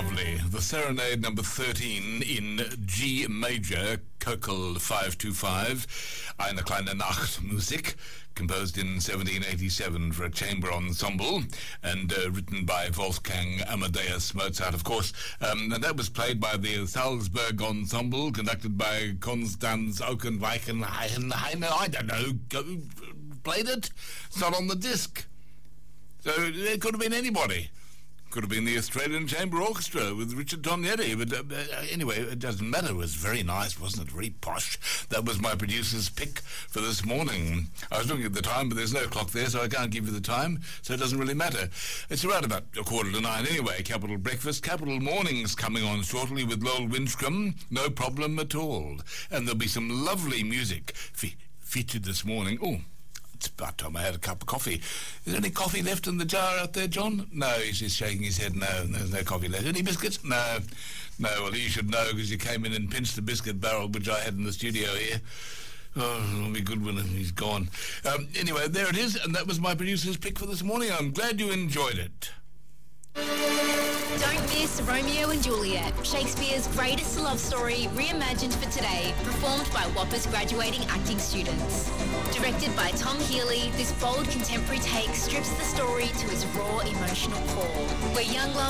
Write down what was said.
lovely. The Serenade number 13 in G major, Köchel 525, Eine kleine Nachtmusik, composed in 1787 for a chamber ensemble and written by Wolfgang Amadeus Mozart, of course. And that was played by the Salzburg Ensemble, conducted by Konstanz Aukenweichen. I don't know, played it? It's not on the disc. So it could have been anybody. Could have been the Australian Chamber Orchestra with Richard Tognetti, but anyway, it doesn't matter. It was very nice, wasn't it? Very posh. That was my producer's pick for this morning. I was looking at the time, but there's no clock there, so I can't give you the time, so it doesn't really matter. It's around about 8:45 anyway. Capital Breakfast, Capital Mornings coming on shortly with Lowell Winstrom. No problem at all. And there'll be some lovely music featured this morning. Oh, it's about time I had a cup of coffee. Is there any coffee left in the jar out there, John? No, he's just shaking his head. No, there's no coffee left. Any biscuits? No. Well, you should know because you came in and pinched the biscuit barrel which I had in the studio here. Oh, it'll be good when he's gone. Anyway, there it is, and that was my producer's pick for this morning. I'm glad you enjoyed it. Don't miss Romeo and Juliet, Shakespeare's greatest love story, reimagined for today, performed by Whoppers graduating acting students. Directed by Tom Healy, this bold contemporary take strips the story to its raw emotional core, where young love